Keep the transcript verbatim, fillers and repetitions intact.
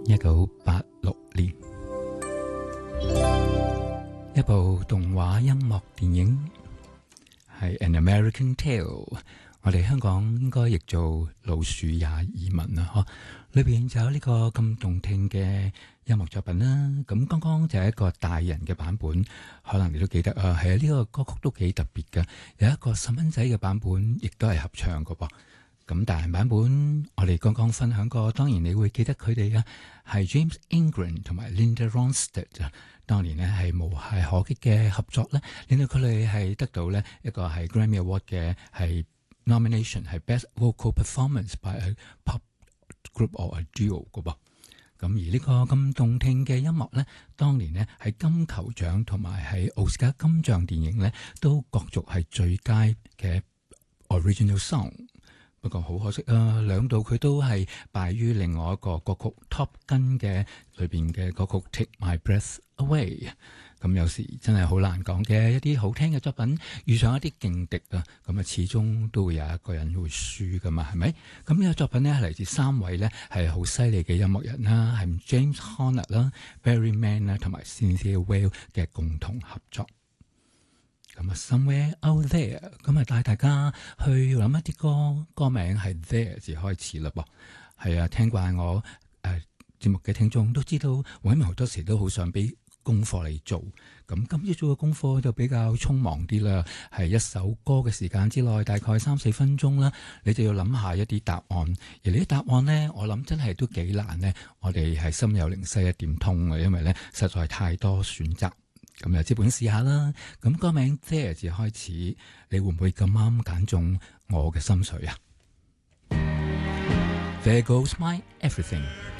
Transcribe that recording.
一九八六年，一部動畫音樂電影係 An American Tail， 我哋香港應該譯做老鼠也移民啦，嗬。裏邊就有呢個咁動聽嘅音樂作品啦。咁剛剛就係一個大人嘅版本，可能你都記得啊。係啊，呢個歌曲都幾特別嘅，有一個細蚊仔嘅版本，亦都係合唱嘅噃。咁大人版本我哋剛剛分享過，當然你會記得佢哋嘅係 James Ingram 同埋 Linda Ronstadt 啊。當年呢係無懈可擊嘅合作咧，令到佢哋係得到咧一個係 Grammy Award 嘅係 nomination 係 Best Vocal Performance by a Pop Group or a Duo 嘅噃。咁而呢個咁動聽嘅音樂咧，當年呢喺金球獎同埋喺奧斯卡金像電影咧都角逐係最佳嘅 Original Song。不過好可惜啊，兩度佢都係敗於另外一個歌曲 Top Gun 嘅裏邊嘅歌曲 Take My Breath Away。咁有時真係好難講嘅，一啲好聽嘅作品遇上一啲勁敵啊，咁啊始終都會有一個人會輸噶嘛，係咪？咁呢個作品呢係嚟自三位呢係好犀利嘅音樂人啦，係 James Horner 啦、Barry Mann 啦同埋 Cynthia Weil 嘅共同合作。咁啊，Somewhere Out There， 咁啊帶大家去諗一啲歌，歌名係 There 字開始啦噃。係啊，聽慣我誒、呃、節目嘅聽眾都知道，黃偉文好多時都好想俾功課嚟做。咁今朝做嘅功課就比較匆忙啲啦，係一首歌嘅時間之內，大概三四分鐘啦，你就要諗下一啲答案。而呢啲答案呢，我諗真係都幾難呢。我哋係心有靈犀一點通嘅，因為呢實在太多選擇。咁又資本試下啦。咁歌名 There 字開始，你會唔會咁啱揀中我嘅心水啊？ There goes my everything。